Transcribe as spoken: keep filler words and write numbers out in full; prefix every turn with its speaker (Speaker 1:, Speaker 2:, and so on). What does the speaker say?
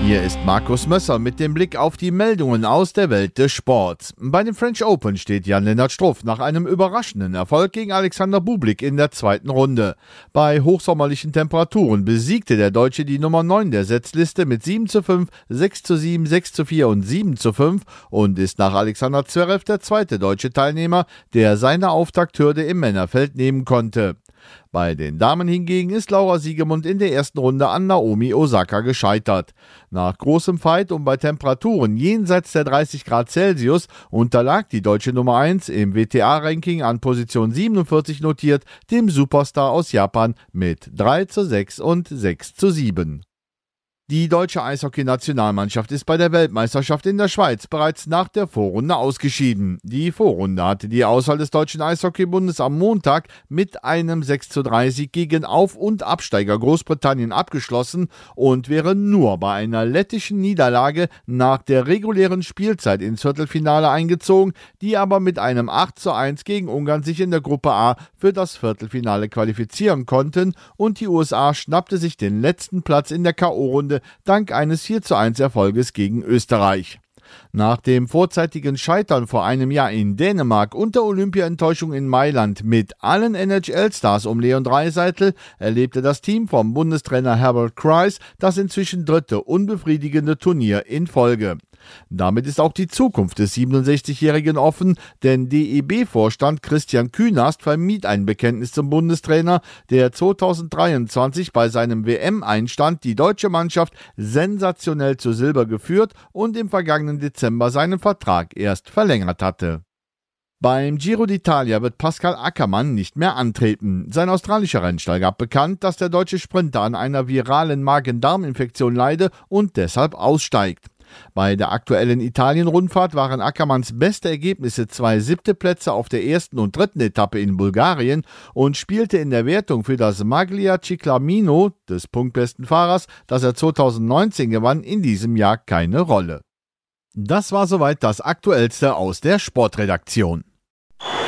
Speaker 1: Hier ist Markus Mösser mit dem Blick auf die Meldungen aus der Welt des Sports. Bei dem French Open steht Jan-Lennart Struff nach einem überraschenden Erfolg gegen Alexander Bublik in der zweiten Runde. Bei hochsommerlichen Temperaturen besiegte der Deutsche die Nummer neun der Setzliste mit sieben zu fünf, sechs zu sieben, sechs zu vier und sieben zu fünf und ist nach Alexander Zverev der zweite deutsche Teilnehmer, der seine Auftakthürde im Männerfeld nehmen konnte. Bei den Damen hingegen ist Laura Siegemund in der ersten Runde an Naomi Osaka gescheitert. Nach großem Fight und bei Temperaturen jenseits der dreißig Grad Celsius unterlag die deutsche Nummer eins im W T A-Ranking an Position siebenundvierzig notiert dem Superstar aus Japan mit drei zu sechs und sechs zu sieben. Die deutsche Eishockey-Nationalmannschaft ist bei der Weltmeisterschaft in der Schweiz bereits nach der Vorrunde ausgeschieden. Die Vorrunde hatte die Auswahl des Deutschen Eishockeybundes am Montag mit einem sechs zu drei Sieg gegen Auf- und Absteiger Großbritannien abgeschlossen und wäre nur bei einer lettischen Niederlage nach der regulären Spielzeit ins Viertelfinale eingezogen, die aber mit einem acht zu eins gegen Ungarn sich in der Gruppe A für das Viertelfinale qualifizieren konnten und die U S A schnappte sich den letzten Platz in der K O-Runde dank eines vier zu eins Erfolges gegen Österreich. Nach dem vorzeitigen Scheitern vor einem Jahr in Dänemark und der Olympia-Enttäuschung in Mailand mit allen N H L-Stars um Leon Draisaitl erlebte das Team vom Bundestrainer Herbert Kreis das inzwischen dritte unbefriedigende Turnier in Folge. Damit ist auch die Zukunft des siebenundsechzigjährigen offen, denn D E B-Vorstand Christian Künast vermied ein Bekenntnis zum Bundestrainer, der zweitausenddreiundzwanzig bei seinem W M-Einstand die deutsche Mannschaft sensationell zu Silber geführt und im vergangenen Dezember seinen Vertrag erst verlängert hatte. Beim Giro d'Italia wird Pascal Ackermann nicht mehr antreten. Sein australischer Rennstall gab bekannt, dass der deutsche Sprinter an einer viralen Magen-Darm-Infektion leide und deshalb aussteigt. Bei der aktuellen Italien-Rundfahrt waren Ackermanns beste Ergebnisse zwei siebte Plätze auf der ersten und dritten Etappe in Bulgarien und spielte in der Wertung für das Maglia Ciclamino des punktbesten Fahrers, das er zweitausendneunzehn gewann, in diesem Jahr keine Rolle. Das war soweit das Aktuellste aus der Sportredaktion.